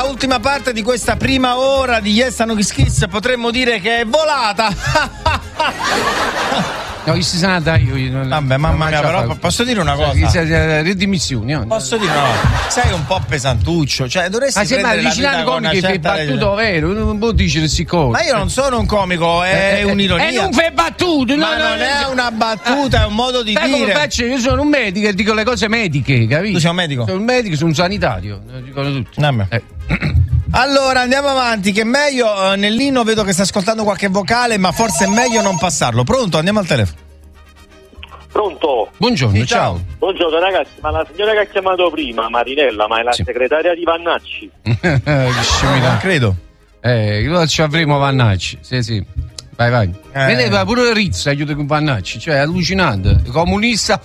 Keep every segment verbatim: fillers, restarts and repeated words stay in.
nella ultima parte di questa prima ora di Yes No Kiss Kiss potremmo dire che è volata. No, si sa io, io non, vabbè, mamma mia, però fa... posso dire una cosa? Le dimissioni. No? Posso dire una cosa? Sei un po' pesantuccio, cioè dovresti ma prendere la vita con una certa... Ma sembra battuto vero, non può dire si cosa. Ma io non sono un comico, è eh, un'ironia. E non fai battute, ma no, non no, è una battuta, è un modo di eh, dire. Come faccio? Io sono un medico e dico le cose mediche, capito? Tu sei un medico? Sono un medico, sono un sanitario, lo dicono tutti. Eh. Allora andiamo avanti, che è meglio, eh, Nellino vedo che sta ascoltando qualche vocale, ma forse è meglio non passarlo. Pronto? Andiamo al telefono. Pronto? Buongiorno, sì, ciao. ciao. Buongiorno ragazzi, ma la signora che ha chiamato prima, Marinella, ma è la sì. segretaria di Vannacci? Non credo. Eh, noi ci avremo Vannacci, sì sì. Vai vai. Eh. Vedeva pure Rizzo aiuta con Vannacci, cioè è allucinante. Comunista.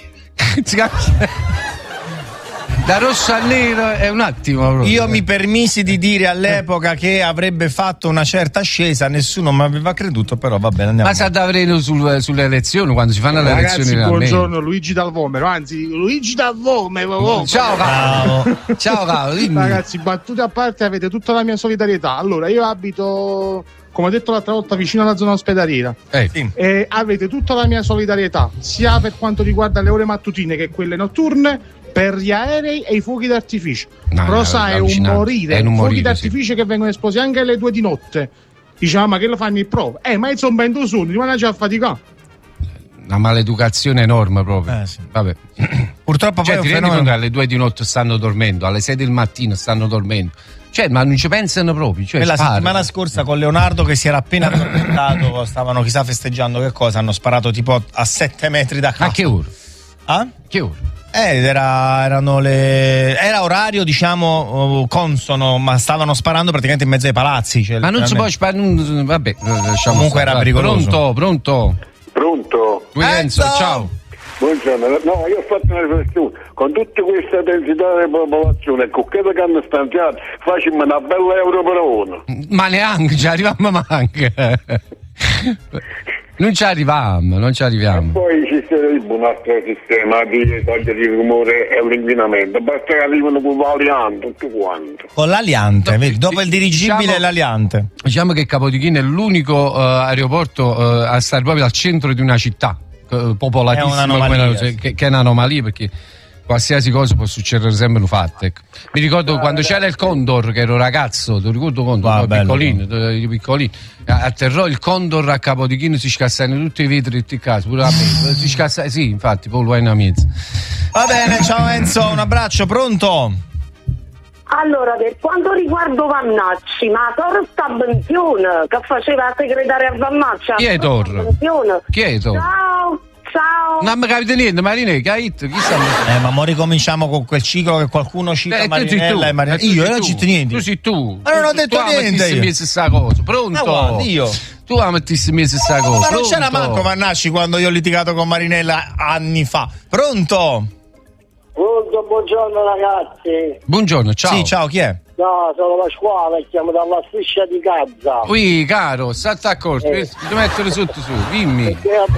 Da rosso a nero è un attimo proprio. Io mi permisi di dire all'epoca che avrebbe fatto una certa ascesa, nessuno mi aveva creduto, però va bene, andiamo. Ma sa d'avremo sul, sulle elezioni, quando si fanno le Ragazzi, elezioni. Ragazzi, buongiorno, Luigi Dal Vomero, anzi Luigi Dal Vomero. Oh. Ciao caro. Ciao caro, dimmi. Ragazzi, battute a parte, avete tutta la mia solidarietà. Allora, io abito, come ho detto l'altra volta, vicino alla zona ospedaliera. Eh, sì. E avete tutta la mia solidarietà, sia per quanto riguarda le ore mattutine che quelle notturne, per gli aerei e i fuochi d'artificio. No, Prosa no, è un morire, è un fuochi morire, d'artificio sì. che vengono esplosi anche alle due di notte. Diciamo, ma che lo fanno il prof? Eh, ma insomma, ben due sono, rimane già affaticato. Una maleducazione enorme proprio. Eh, sì. Vabbè. Purtroppo cioè, poi ti è un rendi fenomeno... conto che alle due di notte stanno dormendo, alle sei del mattino stanno dormendo. Cioè, ma non ci pensano proprio. Cioè, la sparano. settimana scorsa con Leonardo che si era appena addormentato, stavano chissà festeggiando che cosa, hanno sparato tipo a sette metri da casa. A che ora? Ah? Che ora? Eh, era, erano le... era orario, diciamo, consono, ma stavano sparando praticamente in mezzo ai palazzi. Cioè, ma non si può sparare. Vabbè, lasciamo comunque stare. era pericoloso. Pronto, pronto. Pronto? Guidenzo, ciao. Buongiorno, no, io ho fatto una riflessione. Con tutte queste densità di popolazione, con quello che hanno stanziato, facciamo una bella euro per uno. Ma neanche, ci arriviamo anche. Non ci arriviamo, non ci arriviamo. E poi ci sarebbe un altro sistema di togliere il rumore e l'inquinamento. Basta che arrivano con l'aliante, tutto quanto. Con l'aliante, No, vedi? Dopo il dirigibile diciamo, e l'aliante. Diciamo che Capodichino è l'unico uh, aeroporto uh, a stare proprio al centro di una città uh, popolatissima. È un'anomalia, come, sì. che, che è un'anomalia, perché qualsiasi cosa può succedere sempre lo fatto. Ecco. Mi ricordo ah, quando eh, c'era il Condor, che ero ragazzo, ti ricordo Condor, ah, no, bello, piccolino, bello. piccolino, atterrò il Condor a Capodichino, si scassano tutti i vetri tutti i casi, pure la me, si scassano, sì, infatti, poi lo hai una mezza. Va bene, ciao Enzo, un abbraccio, pronto? Allora, per quanto riguarda Vannacci, ma Tor sta a pensione, che faceva la segretaria a Vannacci? Chi è Tor? Chi è Tor? Ciao! Ciao. Non mi capite niente, Marinè, che hai detto? Chi sta? Eh, ma mo ricominciamo con quel ciclo che qualcuno cita eh, Marinella e Marinella. Io non ho detto niente. Tu sei tu. Ma non ho detto tu niente. Tu la stessa cosa. Pronto? No, io. Tu la mettessi la stessa cosa. Ma non Pronto? c'era manco Vannacci quando io ho litigato con Marinella anni fa. Pronto? Pronto, buongiorno ragazzi. Buongiorno, ciao. Sì, ciao, chi è? No, sono Pasquale, chiamo dalla striscia di Gaza. Ui, caro, state accorto, Eh. devo mettere sotto su, dimmi.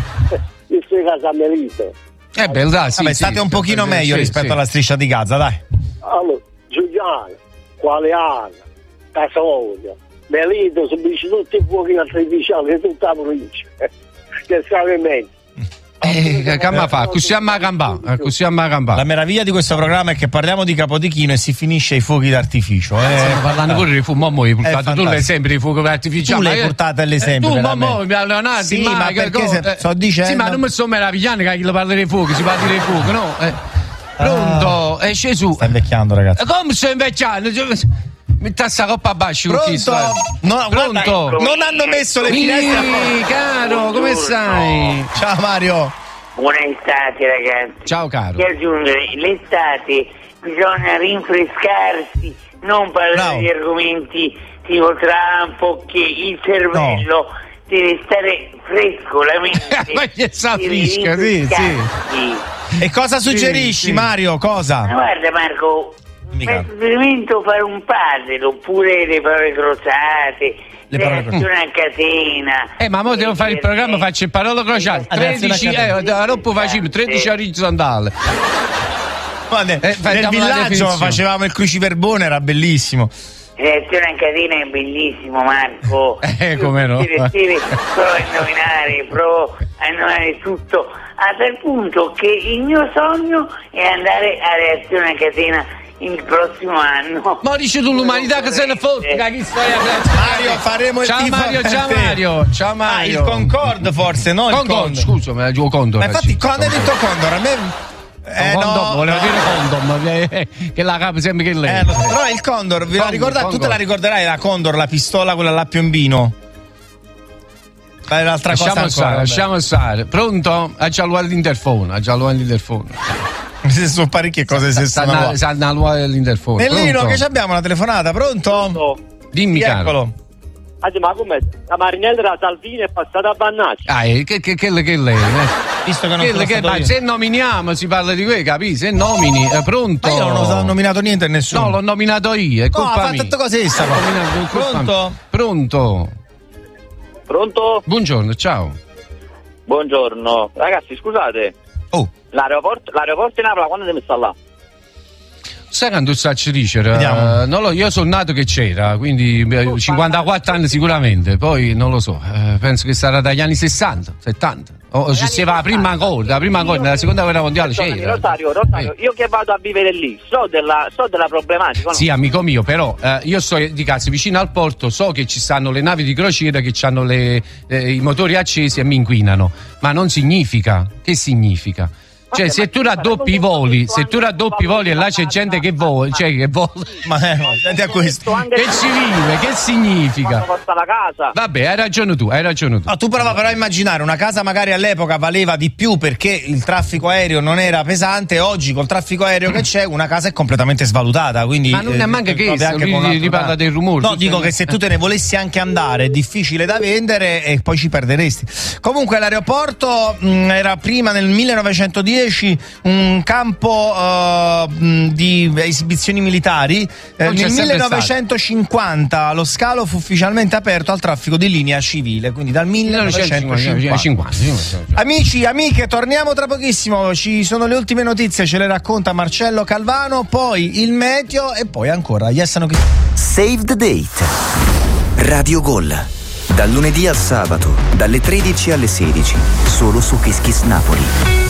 Io sto in casa Melite. Eh beh, dai, sì, Vabbè, sì, state un sì, pochino sì, meglio sì, rispetto sì. alla striscia di Gaza, dai. Allora, Giuliano, Qualeana, Casoglio, Melite, subisce tutti i fuochi artificiali di tutta la provincia. Che sarebbe meglio. Eh, che ma fa? Così a Macambà, così a Macambà. La meraviglia di questo programma è che parliamo di Capodichino e si finisce ai fuochi d'artificio. Eh. Stiamo parlando pure di fuoco, mamma, hai portato tu l'esempio dei fuochi artificiali. Tu l'hai portato all'esempio. Tu, veramente. mamma, mi ha Leonardo, sì, ma, ma che perché co- se, eh, sto dicendo. Sì, ma non mi sto meravigliando che chi parla dei fuochi, si parla dei fuochi, no? Eh. Pronto? Ah, eh, Gesù. Sta invecchiando, ragazzi. Eh, Come sto invecchiando? Metti sta coppa a bacio con chi sta. No, Pronto? guarda, non hanno messo le finestre. Sì, caro, come stai? Ciao Mario. Buona estate ragazzi. Ciao caro. Per aggiungere, l'estate bisogna rinfrescarsi, non parlare Bravo. di argomenti tipo Trump, che il cervello no. deve stare fresco, la mente. Ma che sa deve fresca, sì, rinfrescarsi. E cosa suggerisci, sì, sì. Mario? Cosa? Guarda Marco, Dimmi, per caro. esperimento fare un puzzle oppure le parole crociate, Le le parole reazioni a catena. Eh, ma mo devo fare il programma, faccio il parole crociate. Adesso tredici, la eh, dopo facciamo tredici orizzontali. Ma nel, Eh, nel facciamo la villaggio definizione. facevamo il cruciverbone, era bellissimo. Reazione a catena è bellissimo, Marco. Eh, come no? Tutte le sere provo a indovinare, provo a indovinare tutto, a tal punto che il mio sogno è andare a reazione a catena il prossimo anno. Ma dici tu l'umanità che se ne fotte, che chi stai a Mario, faremo il Ciao tifo Mario, per ciao te. Mario, ciao Ah, Mario. il Concorde forse, no? Il Condom, Condor. scusa, me la giù Condor. Ma infatti quando hai detto Condor, a me... Eh, condom, no, volevo no. dire condom, eh, che la capo sempre che lei. Eh, lo so. Però il Condor, ve la Condor, ricordate? Tu te Condor. la ricorderai la Condor, la pistola, quella là piombino. Ma è l'altra cosa Lasciamo ancora. stare, vabbè. lasciamo stare. Pronto? Ha già all'interfono, ha già all'interfono. Ci sono parecchie cose se sono. Sanno all'interfono. Nellino, che ci abbiamo una telefonata, pronto? Dimmi, Sì, caro. eccolo. Anzi, ma come? La Marinella da Salvini è passata a Vannacci. Ah, eh, che, che, che, che lei, eh? Visto che non Che, sono che, stato ma io. se nominiamo si parla di quello, capisci? Se nomini, è pronto? Ma io non ho nominato niente a nessuno. No, l'ho nominato io, è No, colpa ha mia. fatto così, sta L'ho nominato, è colpa Pronto? mia. Pronto? Pronto? Buongiorno, ciao. Buongiorno. Ragazzi, scusate. Oh. L'aeroporto, l'aeroporto di Napoli, quando deve stare là? Sai quando sta a dicere? Vediamo. Eh, non lo- io sono nato che c'era, quindi eh, cinquantaquattro anni sicuramente, poi non lo so, eh, penso che sarà dagli anni sessanta, settanta. O ci si va prima ancora, la prima ancora, nella seconda guerra mondiale Perdonami, c'era. Rosario, Rosario, io che vado a vivere lì, so della, so della problematica. no? Sì, amico mio, però eh, io sto di casa vicino al porto, so che ci stanno le navi di crociera che hanno le, eh, i motori accesi e mi inquinano, ma non significa, che significa? Cioè, se tu raddoppi i voli, se tu raddoppi i voli e là c'è gente che vola, cioè che vola, Ma eh, senti a questo. che ci vive, che significa? Quando costa la casa. Vabbè, hai ragione tu, hai ragione tu. Ah, tu prova però a immaginare una casa magari all'epoca valeva di più perché il traffico aereo non era pesante, oggi col traffico aereo che c'è una casa è completamente svalutata, quindi Ma non è manca eh, che proprio questo, anche lui con l'altro gli parla dato. del rumore, No, tu dico stai- che se tu te ne volessi anche andare è difficile da vendere e poi ci perderesti. Comunque l'aeroporto mh, era prima nel millenovecentodieci un campo uh, mh, di esibizioni militari. Eh, Non c'è nel sempre millenovecentocinquanta lo scalo fu ufficialmente aperto al traffico di linea civile, quindi dal millenovecentocinquanta. millenovecentocinquanta. Amici, amiche, torniamo tra pochissimo. Ci sono le ultime notizie, ce le racconta Marcello Calvano, poi il meteo e poi ancora Yes No Kiss. Save the date. Radio Gol. Dal lunedì al sabato, dalle tredici alle sedici, solo su Kiss Kiss Napoli.